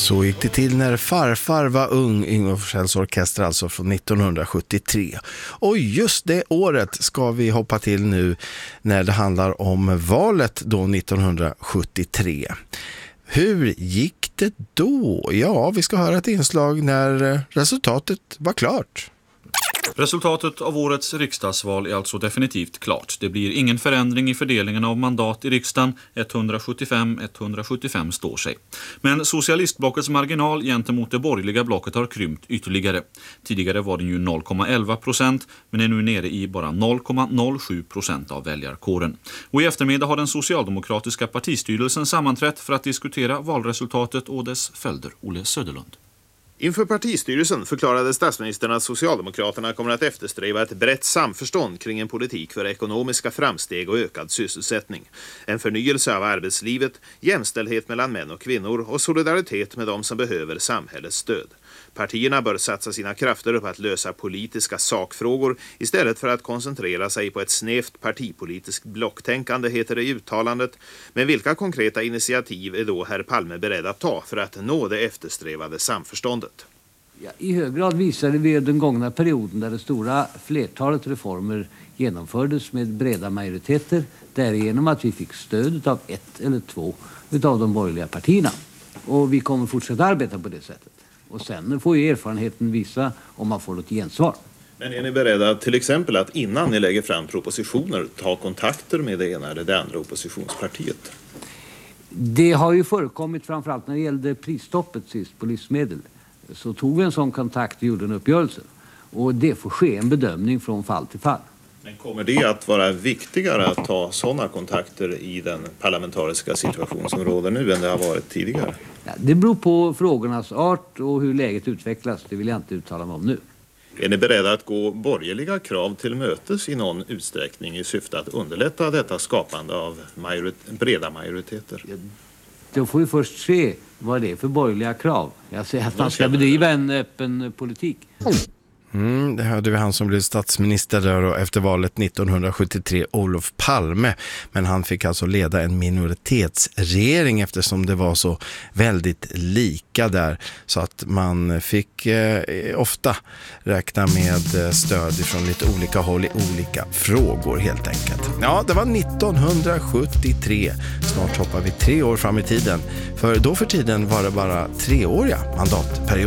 Så gick det till när farfar var ung, Yngve Forssells orkester alltså från 1973. Och just det året ska vi hoppa till nu när det handlar om valet då 1973. Hur gick det då? Ja, vi ska höra ett inslag när resultatet var klart. Resultatet av årets riksdagsval är alltså definitivt klart. Det blir ingen förändring i fördelningen av mandat i riksdagen. 175 står sig. Men socialistblockets marginal gentemot det borgerliga blocket har krympt ytterligare. Tidigare var den ju 0,11%, men är nu nere i bara 0,07% av väljarkåren. Och i eftermiddag har den socialdemokratiska partistyrelsen sammanträtt för att diskutera valresultatet och dess följder. Olle Söderlund. Inför partistyrelsen förklarade statsministern att Socialdemokraterna kommer att eftersträva ett brett samförstånd kring en politik för ekonomiska framsteg och ökad sysselsättning. En förnyelse av arbetslivet, jämställdhet mellan män och kvinnor och solidaritet med de som behöver samhällets stöd. Partierna bör satsa sina krafter på att lösa politiska sakfrågor istället för att koncentrera sig på ett snävt partipolitiskt blocktänkande, heter det i uttalandet. Men vilka konkreta initiativ är då herr Palme beredd att ta för att nå det eftersträvade samförståndet? Ja, i hög grad visade vi den gångna perioden där det stora flertalet reformer genomfördes med breda majoriteter, därigenom att vi fick stöd av ett eller två av de borgerliga partierna. Och vi kommer fortsätta arbeta på det sättet. Och sen får ju erfarenheten visa om man får något gensvar. Men är ni beredda till exempel att innan ni lägger fram propositioner ta kontakter med det ena eller det andra oppositionspartiet? Det har ju förekommit framförallt när det gällde prisstoppet sist på livsmedel. Så tog vi en sån kontakt och gjorde en uppgörelse. Och det får ske en bedömning från fall till fall. Men kommer det att vara viktigare att ta sådana kontakter i den parlamentariska situation som råder nu än det har varit tidigare? Ja, det beror på frågornas art och hur läget utvecklas. Det vill jag inte uttala mig om nu. Är ni beredda att gå borgerliga krav till mötes i någon utsträckning i syfte att underlätta detta skapande av breda majoriteter? Ja, då får vi först se vad det är för borgerliga krav. Jag säger att man ska bedriva en öppen politik. Det hörde vi han som blev statsminister där och efter valet 1973, Olof Palme. Men han fick alltså leda en minoritetsregering eftersom det var så väldigt lika där. Så att man fick ofta räkna med stöd från lite olika håll i olika frågor helt enkelt. Ja, det var 1973. Snart hoppar vi 3 år fram i tiden. För då för tiden var det bara 3-åriga mandatperioder.